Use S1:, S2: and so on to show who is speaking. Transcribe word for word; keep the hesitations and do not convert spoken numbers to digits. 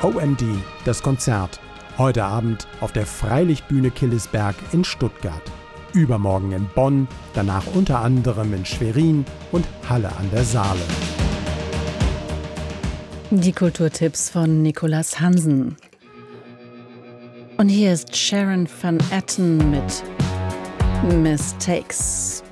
S1: O M D, das Konzert. Heute Abend auf der Freilichtbühne Killesberg in Stuttgart. Übermorgen in Bonn, danach unter anderem in Schwerin und Halle an der Saale.
S2: Die Kulturtipps von Nicolas Hansen. Und hier ist Sharon Van Etten mit Mistakes.